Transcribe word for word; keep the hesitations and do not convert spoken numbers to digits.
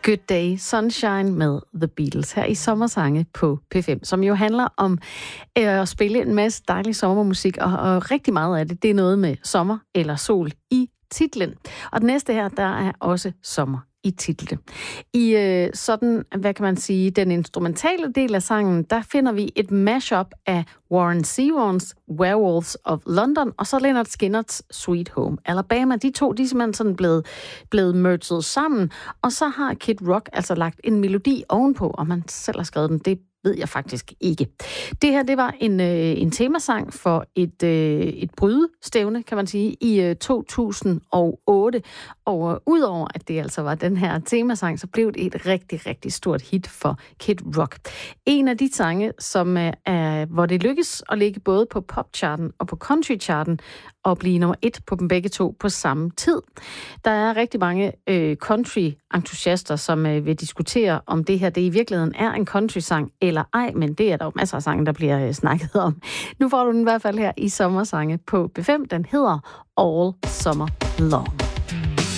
Good Day Sunshine med The Beatles her i Sommersange på P fem, som jo handler om øh, at spille en masse dejlig sommermusik, og, og rigtig meget af det, det er noget med sommer eller sol i titlen. Og den næste her, der er også sommer i titlen. I øh, sådan, hvad kan man sige, den instrumentale del af sangen, der finder vi et mashup af Warren Zevons Werewolves of London, og så Lynyrd Skynyrd's Sweet Home Alabama. De to, de er simpelthen sådan blevet, blevet merged sammen, og så har Kid Rock altså lagt en melodi ovenpå, og man selv har skrevet den, det ved jeg faktisk ikke. Det her, det var en, øh, en temasang for et, øh, et brydestævne, kan man sige, i øh, to tusind og otte. Og øh, udover at det altså var den her temasang, så blev det et rigtig, rigtig stort hit for Kid Rock. En af de sange, som øh, er, hvor det lykkes at ligge både på popcharten og på countrycharten, og blive nummer et på dem begge to på samme tid. Der er rigtig mange øh, country-entusiaster, som øh, vil diskutere, om det her det i virkeligheden er en country-sang eller ej, men det er der jo masser af sange, der bliver øh, snakket om. Nu får du den i hvert fald her i Sommersange på P fem. Den hedder All Summer Long.